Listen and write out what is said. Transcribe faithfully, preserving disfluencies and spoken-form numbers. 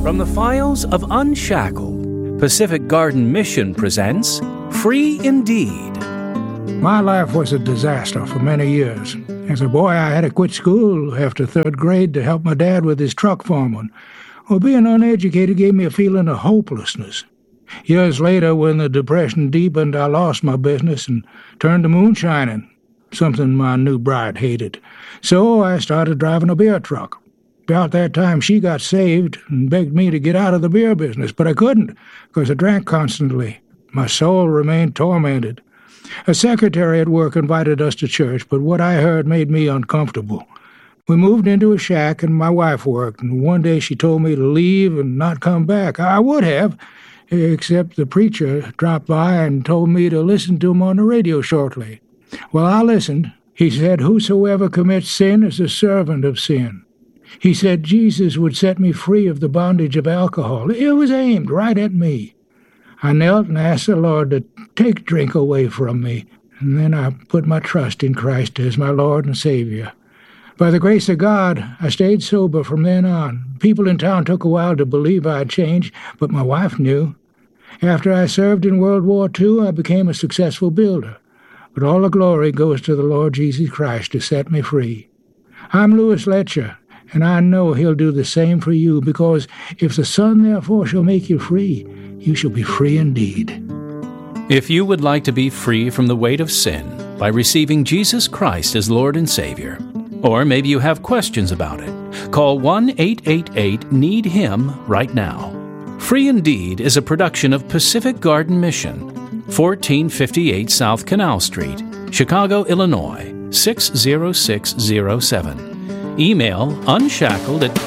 From the files of Unshackled, Pacific Garden Mission presents Free Indeed. My life was a disaster for many years. As a boy, I had to quit school after third grade to help my dad with his truck farming. Well, being uneducated gave me a feeling of hopelessness. Years later, when the depression deepened, I lost my business and turned to moonshining, something my new bride hated. So I started driving a beer truck. About that time, she got saved and begged me to get out of the beer business, but I couldn't because I drank constantly. My soul remained tormented. A secretary at work invited us to church, but what I heard made me uncomfortable. We moved into a shack, and my wife worked, and one day she told me to leave and not come back. I would have, except the preacher dropped by and told me to listen to him on the radio shortly. Well, I listened. He said, "Whosoever commits sin is a servant of sin." He said Jesus would set me free of the bondage of alcohol. It was aimed right at me. I knelt and asked the Lord to take drink away from me, and then I put my trust in Christ as my Lord and Savior. By the grace of God, I stayed sober from then on. People in town took a while to believe I had changed, but my wife knew. After I served in World War Two, I became a successful builder. But all the glory goes to the Lord Jesus Christ to set me free. I'm Louis Letcher, and I know he'll do the same for you, because if the Son therefore shall make you free, you shall be free indeed. If you would like to be free from the weight of sin by receiving Jesus Christ as Lord and Savior, or maybe you have questions about it, call one eight eight eight need him right now. Free Indeed is a production of Pacific Garden Mission, fourteen fifty-eight South Canal Street, Chicago, Illinois, six zero six zero seven. Email unshackled at